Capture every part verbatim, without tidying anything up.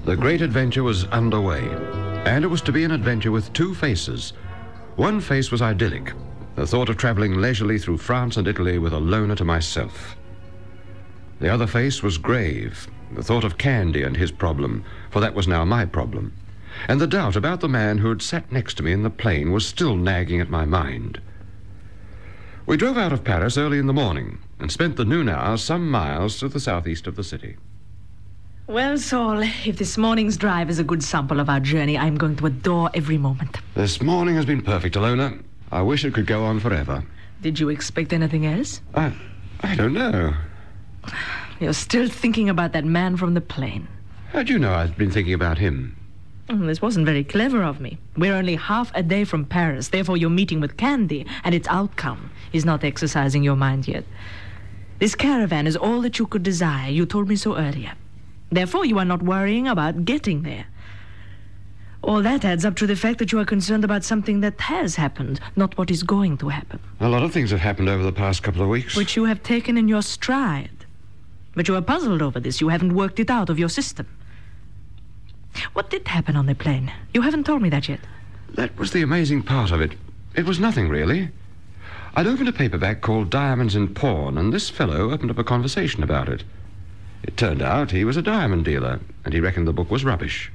The great adventure was underway, and it was to be an adventure with two faces. One face was idyllic, the thought of traveling leisurely through France and Italy with a loner to myself. The other face was grave, the thought of Candy and his problem, for that was now my problem. And the doubt about the man who had sat next to me in the plane was still nagging at my mind. We drove out of Paris early in the morning and spent the noon hour some miles to the southeast of the city. Well, Saul, if this morning's drive is a good sample of our journey, I'm going to adore every moment. This morning has been perfect, Alona. I wish it could go on forever. Did you expect anything else? I... I don't know. You're still thinking about that man from the plane. How'd you know I'd been thinking about him? Mm, this wasn't very clever of me. We're only half a day from Paris, therefore your meeting with Candy and its outcome is not exercising your mind yet. This caravan is all that you could desire. You told me so earlier. Therefore, you are not worrying about getting there. All that adds up to the fact that you are concerned about something that has happened, not what is going to happen. A lot of things have happened over the past couple of weeks. Which you have taken in your stride. But you are puzzled over this. You haven't worked it out of your system. What did happen on the plane? You haven't told me that yet. That was the amazing part of it. It was nothing, really. I'd opened a paperback called Diamonds in Pawn, and this fellow opened up a conversation about it. It turned out he was a diamond dealer, and he reckoned the book was rubbish.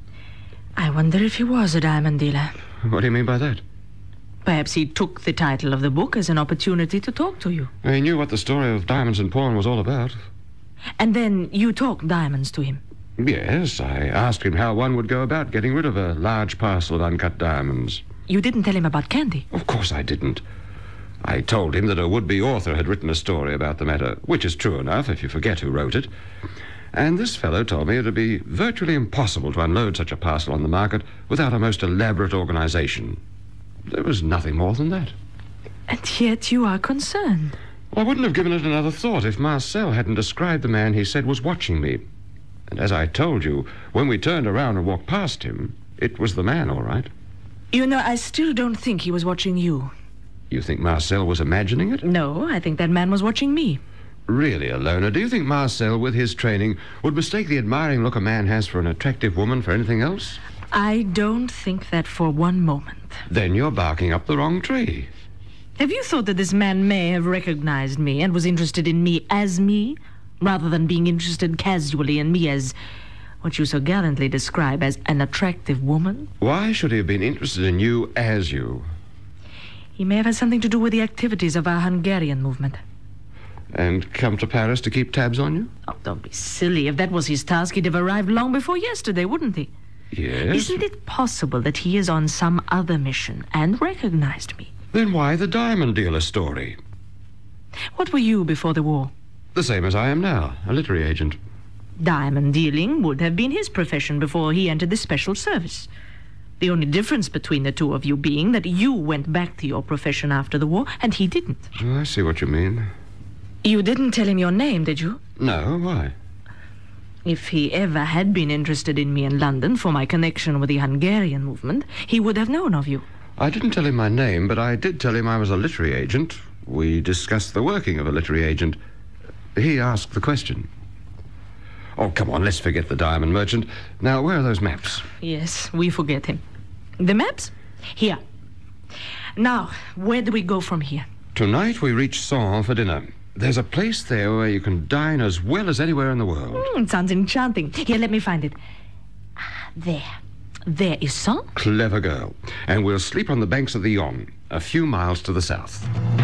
I wonder if he was a diamond dealer. What do you mean by that? Perhaps he took the title of the book as an opportunity to talk to you. He knew what the story of Diamonds in Pawn was all about. And then you talked diamonds to him? Yes, I asked him how one would go about getting rid of a large parcel of uncut diamonds. You didn't tell him about Candy? Of course I didn't. I told him that a would-be author had written a story about the matter, which is true enough if you forget who wrote it. And this fellow told me it would be virtually impossible to unload such a parcel on the market without a most elaborate organization. There was nothing more than that. And yet you are concerned. Well, I wouldn't have given it another thought if Marcel hadn't described the man he said was watching me. And as I told you, when we turned around and walked past him, it was the man, all right. You know, I still don't think he was watching you. You think Marcel was imagining it? No, I think that man was watching me. Really, Alona, do you think Marcel, with his training, would mistake the admiring look a man has for an attractive woman for anything else? I don't think that for one moment. Then you're barking up the wrong tree. Have you thought that this man may have recognized me and was interested in me as me, rather than being interested casually in me as what you so gallantly describe as an attractive woman? Why should he have been interested in you as you? He may have had something to do with the activities of our Hungarian movement. And come to Paris to keep tabs on you? Oh, don't be silly. If that was his task, he'd have arrived long before yesterday, wouldn't he? Yes. Isn't it possible that he is on some other mission and recognized me? Then why the diamond dealer story? What were you before the war? The same as I am now, a literary agent. Diamond dealing would have been his profession before he entered the special service. The only difference between the two of you being that you went back to your profession after the war and he didn't. Oh, I see what you mean. You didn't tell him your name, did you? No, why? If he ever had been interested in me in London for my connection with the Hungarian movement, he would have known of you. I didn't tell him my name, but I did tell him I was a literary agent. We discussed the working of a literary agent. He asked the question. Oh, come on, let's forget the diamond merchant. Now, where are those maps? Yes, we forget him. The maps? Here. Now, where do we go from here? Tonight we reach Sens for dinner. There's a place there where you can dine as well as anywhere in the world. Mm, it sounds enchanting. Here, let me find it. Ah, there. There is Sens. Clever girl. And we'll sleep on the banks of the Yonne, a few miles to the south.